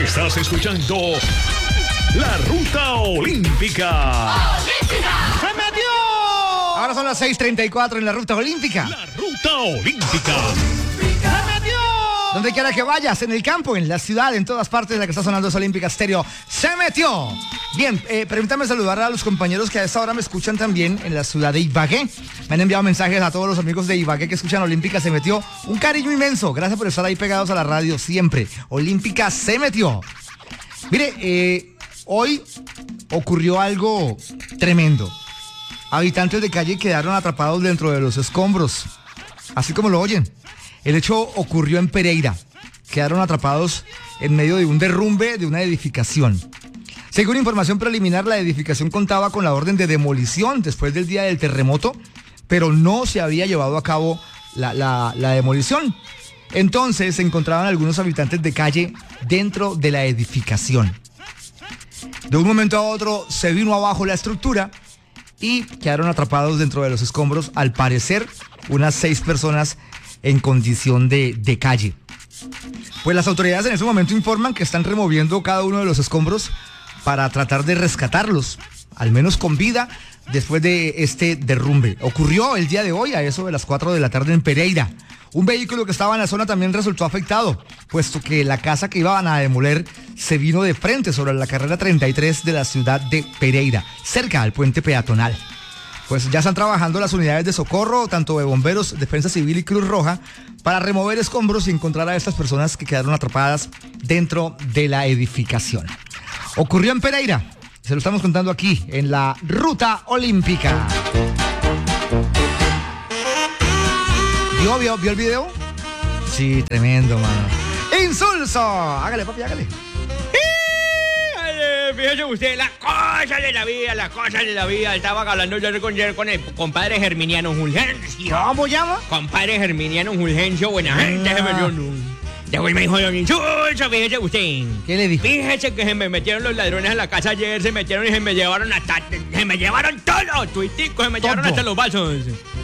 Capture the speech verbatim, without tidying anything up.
Estás escuchando La Ruta Olímpica. ¡Se metió! Ahora son las seis treinta y cuatro en la Ruta Olímpica. La Ruta Olímpica. ¡Se metió! Donde quiera que vayas, en el campo, en la ciudad, en todas partes de la que está sonando es Olímpica Estéreo. ¡Se metió! Bien, eh, permítame saludar a los compañeros que a esta hora me escuchan también en la ciudad de Ibagué. Me han enviado mensajes a todos los amigos de Ibagué que escuchan Olímpica Se Metió. Un cariño inmenso. Gracias por estar ahí pegados a la radio siempre. Olímpica Se Metió. Mire, eh, hoy ocurrió algo tremendo. Habitantes de calle quedaron atrapados dentro de los escombros. Así como lo oyen. El hecho ocurrió en Pereira. Quedaron atrapados en medio de un derrumbe de una edificación. Según información preliminar, la edificación contaba con la orden de demolición después del día del terremoto, pero no se había llevado a cabo la, la, la demolición. Entonces se encontraban algunos habitantes de calle dentro de la edificación. De un momento a otro se vino abajo la estructura y quedaron atrapados dentro de los escombros, al parecer, unas seis personas en condición de, de calle. Pues las autoridades en ese momento informan que están removiendo cada uno de los escombros para tratar de rescatarlos, al menos con vida, después de este derrumbe. Ocurrió el día de hoy a eso de las cuatro de la tarde en Pereira. Un vehículo que estaba en la zona también resultó afectado, puesto que la casa que iban a demoler se vino de frente sobre la carrera treinta y tres de la ciudad de Pereira, cerca al puente peatonal. Pues ya están trabajando las unidades de socorro, tanto de bomberos, Defensa Civil y Cruz Roja, para remover escombros y encontrar a estas personas que quedaron atrapadas dentro de la edificación. Ocurrió en Pereira, se lo estamos contando aquí, en la Ruta Olímpica. ¿Vio, vio, vio el video? Sí, tremendo, mano. ¡Insulso! Hágale, papi, hágale. Fíjese usted, las cosas de la vida, las cosas de la vida. Estaba hablando yo con, con el compadre Germiniano Fulgencio. ¿Cómo llama? Compadre Germiniano Fulgencio, buena gente, se me dio un... Después me dijo, don Insulso, fíjese usted. ¿Qué le dijo? Fíjese que se me metieron los ladrones a la casa ayer, se metieron y se me llevaron hasta... Se me llevaron todo, tuitico, se me Todo. llevaron hasta los vasos.